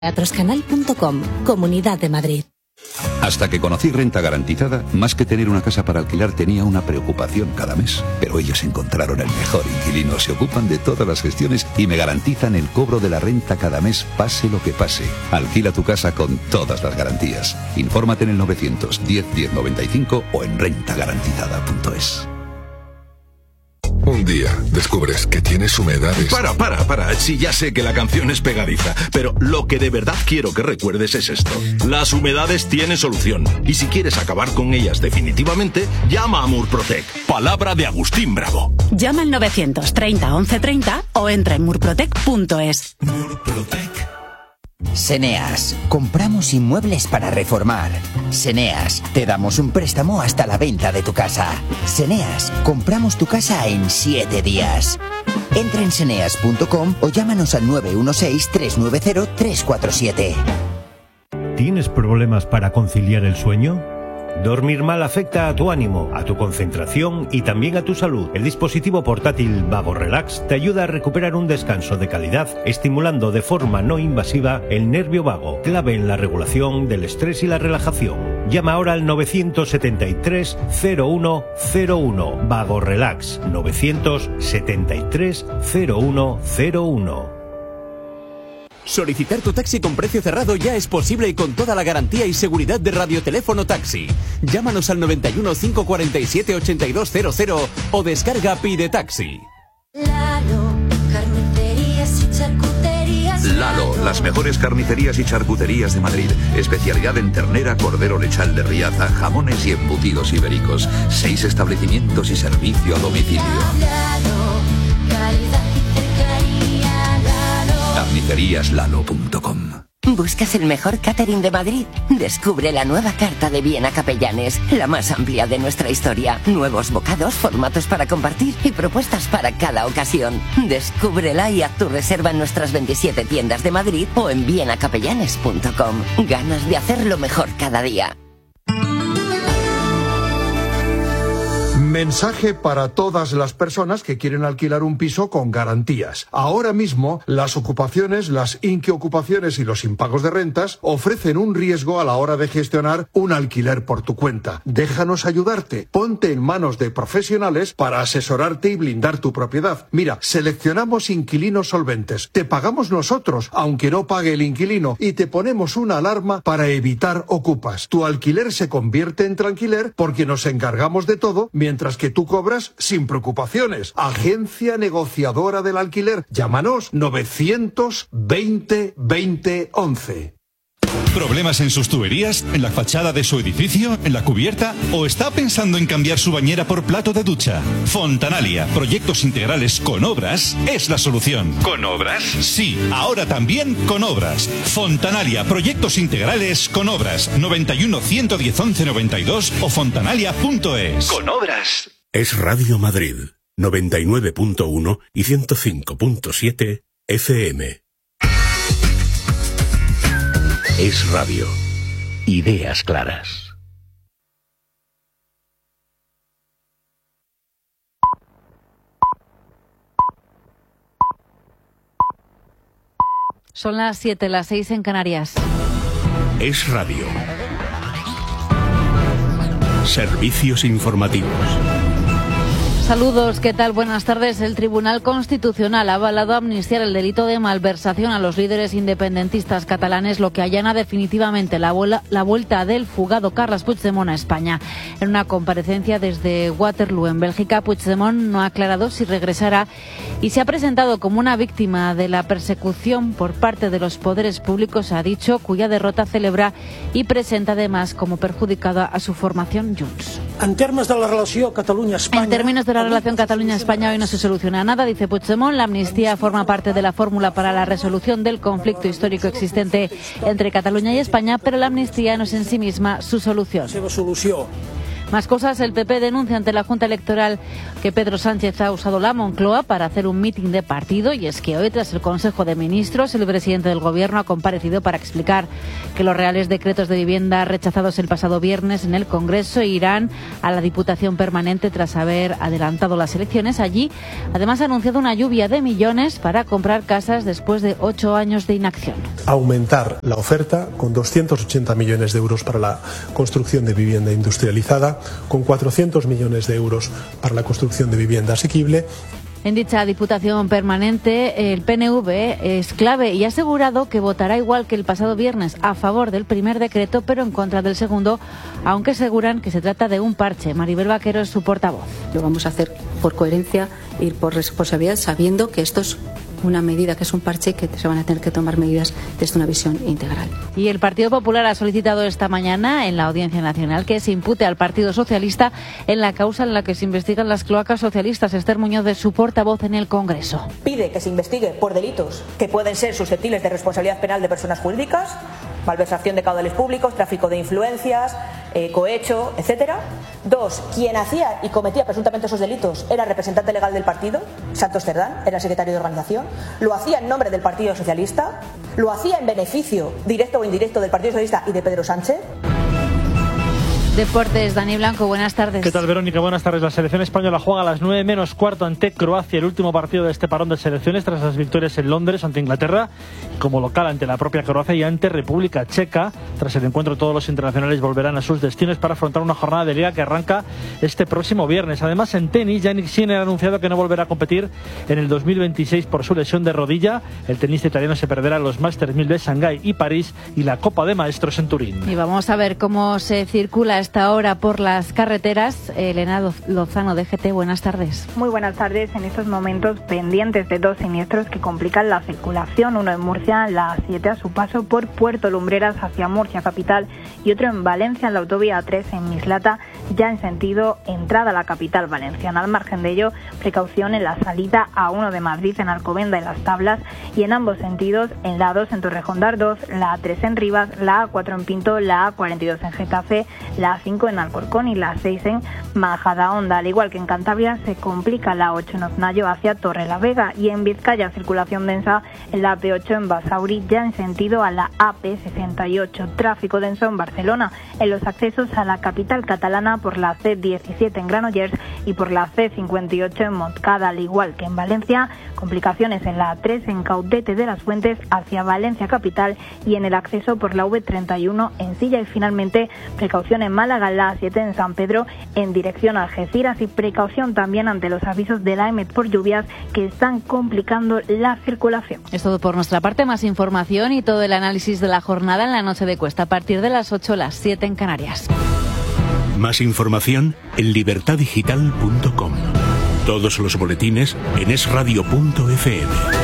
Teatroscanal.com, Comunidad de Madrid. Hasta que conocí Renta Garantizada, más que tener una casa para alquilar tenía una preocupación cada mes. Pero ellos encontraron el mejor inquilino, se ocupan de todas las gestiones y me garantizan el cobro de la renta cada mes, pase lo que pase. Alquila tu casa con todas las garantías. Infórmate en el 910 1095 o en rentagarantizada.es. Un día descubres que tienes humedades. Para. Sí, ya sé que la canción es pegadiza, pero lo que de verdad quiero que recuerdes es esto. Las humedades tienen solución. Y si quieres acabar con ellas definitivamente, llama a Murprotec. Palabra de Agustín Bravo. Llama al 930 1130 o entra en murprotec.es. Murprotec. Seneas, compramos inmuebles para reformar. Seneas, te damos un préstamo hasta la venta de tu casa. Seneas, compramos tu casa en 7 días. Entra en seneas.com o llámanos al 916-390-347. ¿Tienes problemas para conciliar el sueño? Dormir mal afecta a tu ánimo, a tu concentración y también a tu salud. El dispositivo portátil Vago Relax te ayuda a recuperar un descanso de calidad, estimulando de forma no invasiva el nervio vago, clave en la regulación del estrés y la relajación. Llama ahora al 973 0101. Vago Relax 973 0101. Solicitar tu taxi con precio cerrado ya es posible y con toda la garantía y seguridad de Radioteléfono Taxi. Llámanos al 91 547 8200 o descarga Pide Taxi. Lalo, carnicerías y charcuterías. Lalo, las mejores carnicerías y charcuterías de Madrid. Especialidad en ternera, cordero lechal de Riaza, jamones y embutidos ibéricos. 6 establecimientos y servicio a domicilio. Lalo, calidad y cercanía. Lalo. Carniceríaslalo.com. ¿Buscas el mejor catering de Madrid? Descubre la nueva carta de Viena Capellanes, la más amplia de nuestra historia. Nuevos bocados, formatos para compartir y propuestas para cada ocasión. Descúbrela y haz tu reserva en nuestras 27 tiendas de Madrid o en vienacapellanes.com. Ganas de hacerlo mejor cada día. Mensaje para todas las personas que quieren alquilar un piso con garantías. Ahora mismo, las ocupaciones, las inquiocupaciones y los impagos de rentas ofrecen un riesgo a la hora de gestionar un alquiler por tu cuenta. Déjanos ayudarte. Ponte en manos de profesionales para asesorarte y blindar tu propiedad. Mira, seleccionamos inquilinos solventes. Te pagamos nosotros, aunque no pague el inquilino, y te ponemos una alarma para evitar ocupas. Tu alquiler se convierte en tranquiler porque nos encargamos de todo, mientras que tú cobras sin preocupaciones. Agencia negociadora del alquiler. Llámanos 920 20 11. ¿Problemas en sus tuberías? ¿En la fachada de su edificio? ¿En la cubierta? ¿O está pensando en cambiar su bañera por plato de ducha? Fontanalia, proyectos integrales con obras, es la solución. ¿Con obras? Sí, ahora también con obras. Fontanalia, proyectos integrales con obras. 91 110 11 92 o fontanalia.es. Con obras. Es Radio Madrid, 99.1 y 105.7 FM. Es radio. Ideas claras. Son las 7, las 6 en Canarias. Es radio. Servicios informativos. Saludos, ¿qué tal? Buenas tardes. El Tribunal Constitucional ha avalado amnistiar el delito de malversación a los líderes independentistas catalanes, lo que allana definitivamente la vuelta del fugado Carles Puigdemont a España. En una comparecencia desde Waterloo, en Bélgica, Puigdemont no ha aclarado si regresará y se ha presentado como una víctima de la persecución por parte de los poderes públicos, ha dicho, cuya derrota celebra y presenta además como perjudicada a su formación Junts. En términos de la relación Cataluña-España... En términos de la relación Cataluña-España hoy no se soluciona nada, dice Puigdemont. La amnistía forma parte de la fórmula para la resolución del conflicto histórico existente entre Cataluña y España, pero la amnistía no es en sí misma su solución. Más cosas, el PP denuncia ante la Junta Electoral que Pedro Sánchez ha usado la Moncloa para hacer un mitin de partido, y es que hoy, tras el Consejo de Ministros, el presidente del Gobierno ha comparecido para explicar que los reales decretos de vivienda rechazados el pasado viernes en el Congreso irán a la Diputación Permanente tras haber adelantado las elecciones. Allí, además, ha anunciado una lluvia de millones para comprar casas después de 8 años de inacción. Aumentar la oferta con 280 millones de euros para la construcción de vivienda industrializada, con 400 millones de euros para la construcción de vivienda asequible. En dicha Diputación Permanente, el PNV es clave y ha asegurado que votará igual que el pasado viernes a favor del primer decreto, pero en contra del segundo, aunque aseguran que se trata de un parche. Maribel Vaquero es su portavoz. Lo vamos a hacer por coherencia y por responsabilidad, sabiendo que esto es una medida, que es un parche, que se van a tener que tomar medidas desde una visión integral. Y el Partido Popular ha solicitado esta mañana en la Audiencia Nacional que se impute al Partido Socialista en la causa en la que se investigan las cloacas socialistas. Esther Muñoz, de su portavoz en el Congreso. Pide que se investigue por delitos que pueden ser susceptibles de responsabilidad penal de personas jurídicas, malversación de caudales públicos, tráfico de influencias, cohecho, etcétera. 2, quien hacía y cometía presuntamente esos delitos era representante legal del partido, Santos Cerdán, era secretario de organización, lo hacía en nombre del Partido Socialista, lo hacía en beneficio directo o indirecto del Partido Socialista y de Pedro Sánchez. Deportes, Dani Blanco, buenas tardes. ¿Qué tal, Verónica? Buenas tardes. La selección española juega a las 9 menos cuarto ante Croacia, el último partido de este parón de selecciones tras las victorias en Londres ante Inglaterra, como local ante la propia Croacia y ante República Checa. Tras el encuentro, todos los internacionales volverán a sus destinos para afrontar una jornada de liga que arranca este próximo viernes. Además, en tenis, Jannik Sinner ha anunciado que no volverá a competir en el 2026 por su lesión de rodilla. El tenista italiano se perderá los Masters 1000 de Shanghái y París y la Copa de Maestros en Turín. Y vamos a ver cómo se circula a esta hora por las carreteras. Elena Lozano, de GT, buenas tardes. Muy buenas tardes. En estos momentos pendientes de 2 siniestros que complican la circulación, uno en Murcia, la A7 a su paso por Puerto Lumbreras hacia Murcia capital, y otro en Valencia, en la autovía A3 en Mislata, ya en sentido entrada a la capital valenciana. Al margen de ello, precaución en la salida A1 de Madrid en Alcobenda y Las Tablas, y en ambos sentidos, en la A2 en Torrejón de Ardoz, la A3 en Rivas, la A4 en Pinto, la A42 en Getafe, la A5 en Alcorcón y la 6 en Majadahonda. Al igual que en Cantabria, se complica la 8 en Oznayo hacia Torrelavega, y en Vizcaya circulación densa en la AP8 en Basauri, ya en sentido a la AP68. Tráfico denso en Barcelona en los accesos a la capital catalana por la C17 en Granollers y por la C58 en Montcada. Al igual que en Valencia, complicaciones en la A3 en Caudete de las Fuentes hacia Valencia capital y en el acceso por la V31 en Silla. Y finalmente, precaución en Málaga, la A7 en San Pedro en dirección a Algeciras, y precaución también ante los avisos de la EMET por lluvias que están complicando la circulación. Es todo por nuestra parte. Más información y todo el análisis de la jornada en la Noche de Cuesta a partir de las 8, las 7 en Canarias. Más información en libertadigital.com. Todos los boletines en esradio.fm.